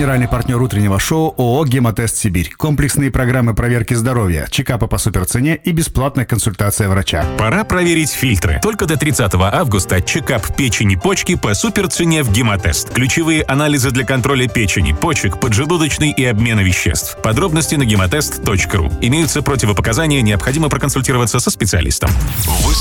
Генеральный партнер утреннего шоу ООО «Гемотест Сибирь». Комплексные программы проверки здоровья, чекапа по суперцене и бесплатная консультация врача. Пора проверить фильтры. Только до 30 августа чекап печени, почки по суперцене в «Гемотест». Ключевые анализы для контроля печени, почек, поджелудочной и обмена веществ. Подробности на gematest.ru. Имеются противопоказания, необходимо проконсультироваться со специалистом.